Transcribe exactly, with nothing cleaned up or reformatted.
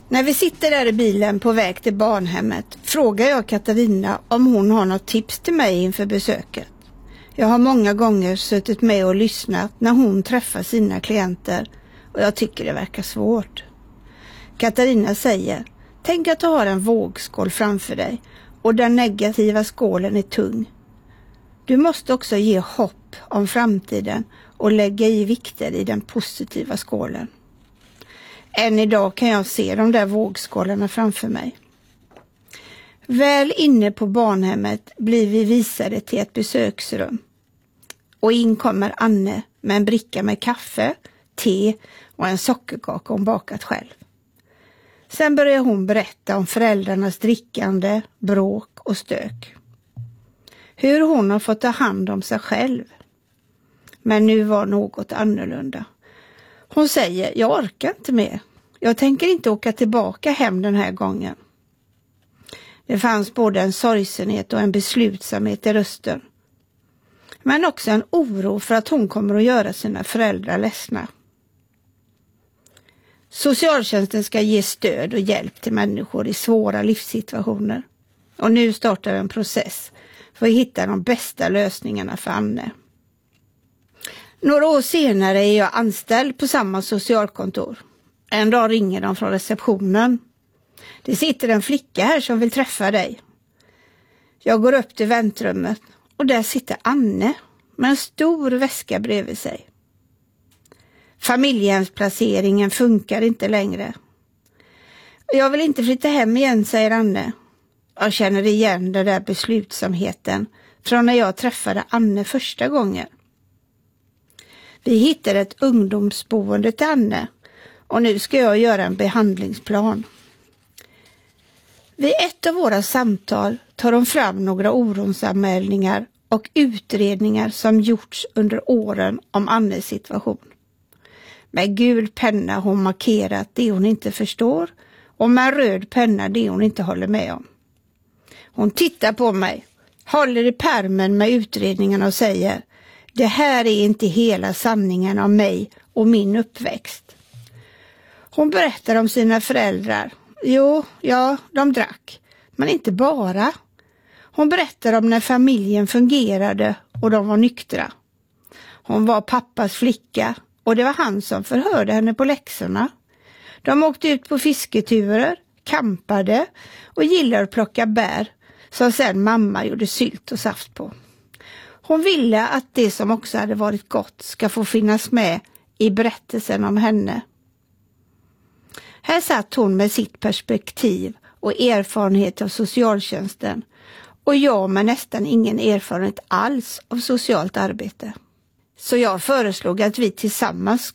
När vi sitter där i bilen på väg till barnhemmet frågar jag Katarina om hon har något tips till mig inför besöket. Jag har många gånger suttit med och lyssnat när hon träffar sina klienter och jag tycker det verkar svårt. Katarina säger, tänk att du har en vågskål framför dig och den negativa skålen är tung. Du måste också ge hopp om framtiden och lägga i vikter i den positiva skålen. Än idag kan jag se de där vågskålarna framför mig. Väl inne på barnhemmet blir vi visade till ett besöksrum. Och in kommer Anne med en bricka med kaffe, te och en sockerkaka hon bakat själv. Sen börjar hon berätta om föräldrarnas drickande, bråk och stök. Hur hon har fått ta hand om sig själv. Men nu var något annorlunda. Hon säger, jag orkar inte mer. Jag tänker inte åka tillbaka hem den här gången. Det fanns både en sorgsenhet och en beslutsamhet i rösten. Men också en oro för att hon kommer att göra sina föräldrar ledsna. Socialtjänsten ska ge stöd och hjälp till människor i svåra livssituationer. Och nu startar en process för att hitta de bästa lösningarna för Anne. Några år senare är jag anställd på samma socialkontor. En dag ringer de från receptionen. Det sitter en flicka här som vill träffa dig. Jag går upp till väntrummet och där sitter Anne med en stor väska bredvid sig. Familjehemsplaceringen funkar inte längre. Jag vill inte flytta hem igen, säger Anne. Jag känner igen den där beslutsamheten från när jag träffade Anne första gången. Vi hittade ett ungdomsboende till Anne och nu ska jag göra en behandlingsplan. Vid ett av våra samtal tar de fram några orosanmälningar och utredningar som gjorts under åren om Annes situation. Med gul penna har hon markerat det hon inte förstår och med röd penna det hon inte håller med om. Hon tittar på mig, håller i pärmen med utredningarna och säger, det här är inte hela sanningen om mig och min uppväxt. Hon berättar om sina föräldrar. Jo, ja, de drack. Men inte bara. Hon berättar om när familjen fungerade och de var nyktra. Hon var pappas flicka och det var han som förhörde henne på läxorna. De åkte ut på fisketurer, kampade och gillade att plocka bär som sen mamma gjorde sylt och saft på. Hon ville att det som också hade varit gott ska få finnas med i berättelsen om henne. Här satt hon med sitt perspektiv och erfarenhet av socialtjänsten och jag med nästan ingen erfarenhet alls av socialt arbete. Så jag föreslog att vi tillsammans